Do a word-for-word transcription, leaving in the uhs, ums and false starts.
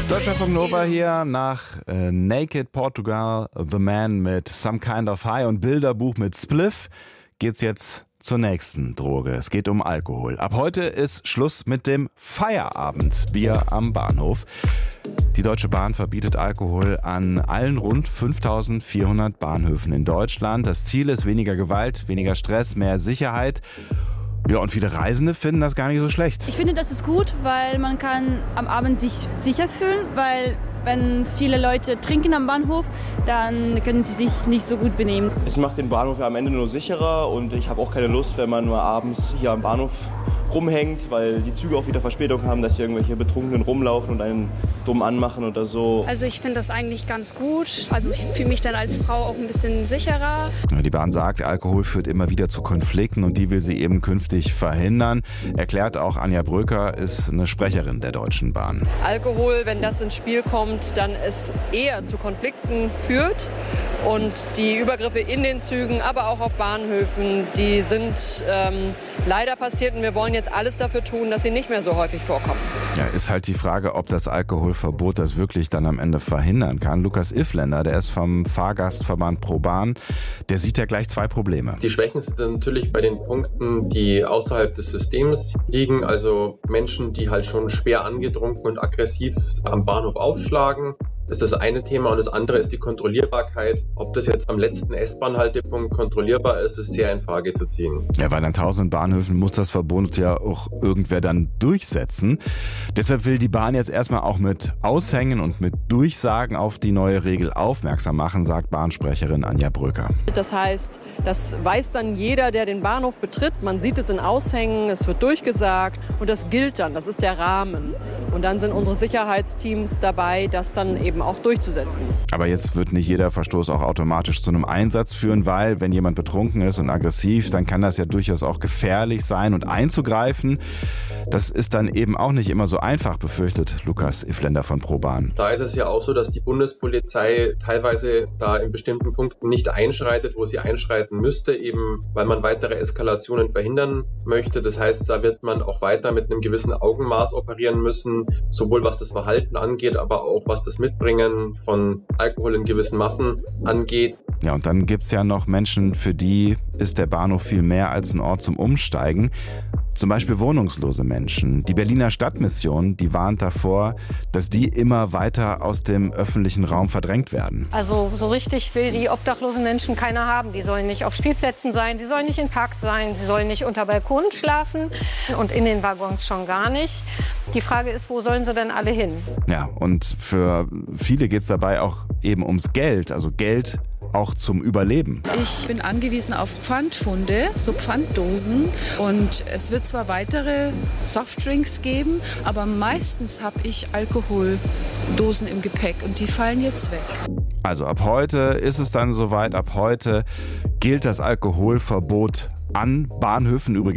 Deutschlandfunk Nova hier nach äh, Naked Portugal, The Man mit Some Kind of High und Bilderbuch mit Spliff geht's jetzt zur nächsten Droge. Es geht um Alkohol. Ab heute ist Schluss mit dem Feierabendbier am Bahnhof. Die Deutsche Bahn verbietet Alkohol an allen rund fünftausendvierhundert Bahnhöfen in Deutschland. Das Ziel ist weniger Gewalt, weniger Stress, mehr Sicherheit. Ja, und viele Reisende finden das gar nicht so schlecht. Ich finde, das ist gut, weil man kann am Abend sich sicher fühlen, weil wenn viele Leute trinken am Bahnhof, dann können sie sich nicht so gut benehmen. Es macht den Bahnhof ja am Ende nur sicherer und ich habe auch keine Lust, wenn man nur abends hier am Bahnhof rumhängt, weil die Züge auch wieder Verspätung haben, dass hier irgendwelche Betrunkenen rumlaufen und einen dumm anmachen oder so. Also ich finde das eigentlich ganz gut. Also ich fühle mich dann als Frau auch ein bisschen sicherer. Die Bahn sagt, Alkohol führt immer wieder zu Konflikten und die will sie eben künftig verhindern. Erklärt auch Anja Bröker, ist eine Sprecherin der Deutschen Bahn. Alkohol, wenn das ins Spiel kommt, dann es eher zu Konflikten führt. Und die Übergriffe in den Zügen, aber auch auf Bahnhöfen, die sind ähm, leider passiert und wir wollen jetzt alles dafür tun, dass sie nicht mehr so häufig vorkommen. Ja, ist halt die Frage, ob das Alkoholverbot das wirklich dann am Ende verhindern kann. Lukas Ifländer, der ist vom Fahrgastverband ProBahn, der sieht ja gleich zwei Probleme. Die Schwächen sind natürlich bei den Punkten, die außerhalb des Systems liegen, also Menschen, die halt schon schwer angetrunken und aggressiv am Bahnhof aufschlagen. Das ist das eine Thema und das andere ist die Kontrollierbarkeit. Ob das jetzt am letzten S-Bahn-Haltepunkt kontrollierbar ist, ist sehr in Frage zu ziehen. Ja, weil an tausend Bahnhöfen muss das Verbot ja auch irgendwer dann durchsetzen. Deshalb will die Bahn jetzt erstmal auch mit Aushängen und mit Durchsagen auf die neue Regel aufmerksam machen, sagt Bahnsprecherin Anja Bröker. Das heißt, das weiß dann jeder, der den Bahnhof betritt. Man sieht es in Aushängen, es wird durchgesagt und das gilt dann, das ist der Rahmen. Und dann sind unsere Sicherheitsteams dabei, das dann eben auch durchzusetzen. Aber jetzt wird nicht jeder Verstoß auch automatisch zu einem Einsatz führen, weil wenn jemand betrunken ist und aggressiv, dann kann das ja durchaus auch gefährlich sein und einzugreifen. Das ist dann eben auch nicht immer so einfach, befürchtet Lukas Ifländer von ProBahn. Da ist es ja auch so, dass die Bundespolizei teilweise da in bestimmten Punkten nicht einschreitet, wo sie einschreiten müsste, eben weil man weitere Eskalationen verhindern möchte. Das heißt, da wird man auch weiter mit einem gewissen Augenmaß operieren müssen, sowohl was das Verhalten angeht, aber auch was das Mitbringen von Alkohol in gewissen Massen angeht. Ja, und dann gibt's ja noch Menschen, für die ist der Bahnhof viel mehr als ein Ort zum Umsteigen. Zum Beispiel wohnungslose Menschen. Die Berliner Stadtmission, die warnt davor, dass die immer weiter aus dem öffentlichen Raum verdrängt werden. Also so richtig will die obdachlosen Menschen keiner haben. Die sollen nicht auf Spielplätzen sein, die sollen nicht in Parks sein, sie sollen nicht unter Balkonen schlafen und in den Waggons schon gar nicht. Die Frage ist, wo sollen sie denn alle hin? Ja, und für viele geht es dabei auch eben ums Geld, also Geld auch zum Überleben. Ich bin angewiesen auf Pfandfunde, so Pfanddosen. Und es wird zwar weitere Softdrinks geben, aber meistens habe ich Alkoholdosen im Gepäck und die fallen jetzt weg. Also ab heute ist es dann soweit, ab heute gilt das Alkoholverbot an Bahnhöfen übrigens